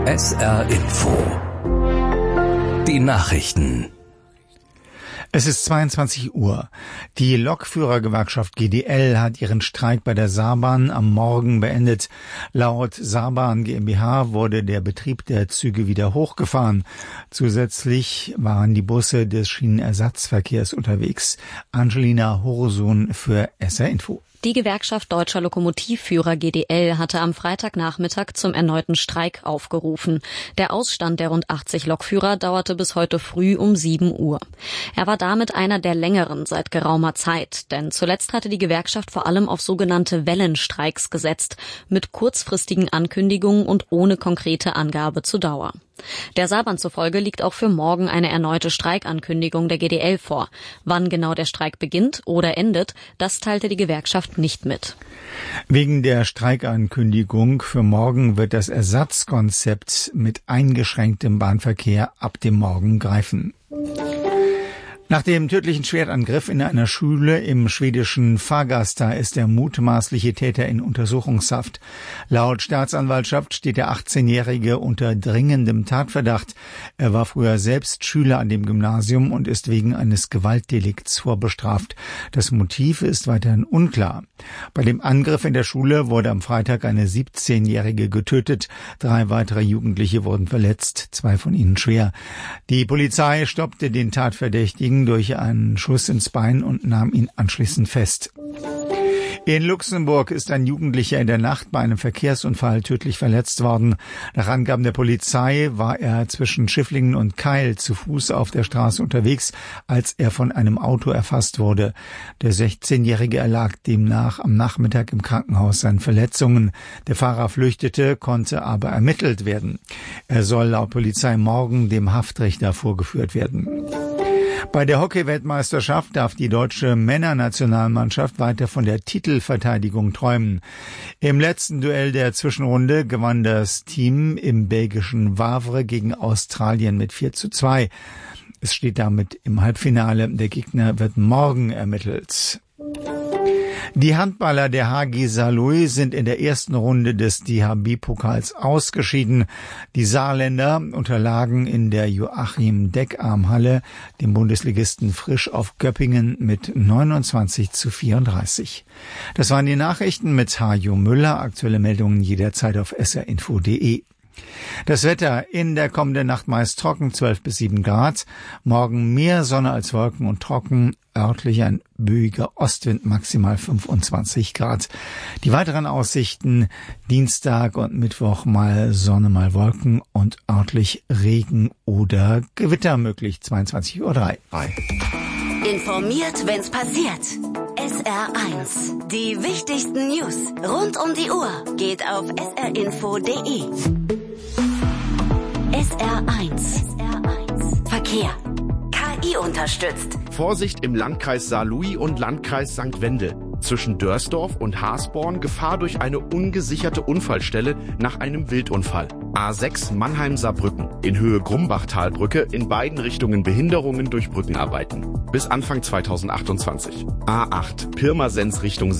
SR Info. Die Nachrichten. Es ist 22 Uhr. Die Lokführergewerkschaft GDL hat ihren Streik bei der Saarbahn am Morgen beendet. Laut Saarbahn GmbH wurde der Betrieb der Züge wieder hochgefahren. Zusätzlich waren die Busse des Schienenersatzverkehrs unterwegs. Angelina Horosun für SR Info. Die Gewerkschaft Deutscher Lokomotivführer GDL hatte am Freitagnachmittag zum erneuten Streik aufgerufen. Der Ausstand der rund 80 Lokführer dauerte bis heute früh um 7 Uhr. Er war damit einer der längeren seit geraumer Zeit, denn zuletzt hatte die Gewerkschaft vor allem auf sogenannte Wellenstreiks gesetzt, mit kurzfristigen Ankündigungen und ohne konkrete Angabe zur Dauer. Der Saarbahn zufolge liegt auch für morgen eine erneute Streikankündigung der GDL vor. Wann genau der Streik beginnt oder endet, das teilte die Gewerkschaft nicht mit. Wegen der Streikankündigung für morgen wird das Ersatzkonzept mit eingeschränktem Bahnverkehr ab dem Morgen greifen. Nach dem tödlichen Schwertangriff in einer Schule im schwedischen Fagersta ist der mutmaßliche Täter in Untersuchungshaft. Laut Staatsanwaltschaft steht der 18-Jährige unter dringendem Tatverdacht. Er war früher selbst Schüler an dem Gymnasium und ist wegen eines Gewaltdelikts vorbestraft. Das Motiv ist weiterhin unklar. Bei dem Angriff in der Schule wurde am Freitag eine 17-Jährige getötet. 3 weitere Jugendliche wurden verletzt, 2 von ihnen schwer. Die Polizei stoppte den Tatverdächtigen durch einen Schuss ins Bein und nahm ihn anschließend fest. In Luxemburg ist ein Jugendlicher in der Nacht bei einem Verkehrsunfall tödlich verletzt worden. Nach Angaben der Polizei war er zwischen Schifflingen und Keil zu Fuß auf der Straße unterwegs, als er von einem Auto erfasst wurde. Der 16-Jährige erlag demnach am Nachmittag im Krankenhaus seinen Verletzungen. Der Fahrer flüchtete, konnte aber ermittelt werden. Er soll laut Polizei morgen dem Haftrichter vorgeführt werden. Bei der Hockey-Weltmeisterschaft darf die deutsche Männernationalmannschaft weiter von der Titelverteidigung träumen. Im letzten Duell der Zwischenrunde gewann das Team im belgischen Wavre gegen Australien mit 4:2. Es steht damit im Halbfinale. Der Gegner wird morgen ermittelt. Die Handballer der HG Saarlouis sind in der ersten Runde des DHB-Pokals ausgeschieden. Die Saarländer unterlagen in der Joachim-Deckarm-Halle dem Bundesligisten Frisch auf Göppingen mit 29:34. Das waren die Nachrichten mit Hajo Müller. Aktuelle Meldungen jederzeit auf srinfo.de. Das Wetter in der kommenden Nacht meist trocken, 12 bis 7 Grad. Morgen mehr Sonne als Wolken und trocken. Örtlich ein böiger Ostwind, maximal 25 Grad. Die weiteren Aussichten: Dienstag und Mittwoch mal Sonne, mal Wolken und örtlich Regen oder Gewitter möglich, 22:03 Uhr. Informiert, wenn's passiert. SR1. Die wichtigsten News rund um die Uhr geht auf srinfo.de. SR1. Verkehr. KI unterstützt. Vorsicht im Landkreis Saarlouis und Landkreis St. Wendel. Zwischen Dörsdorf und Haasborn Gefahr durch eine ungesicherte Unfallstelle nach einem Wildunfall. A6 Mannheim-Saarbrücken. In Höhe Grumbachtalbrücke in beiden Richtungen Behinderungen durch Brückenarbeiten. Bis Anfang 2028. A8 Pirmasens Richtung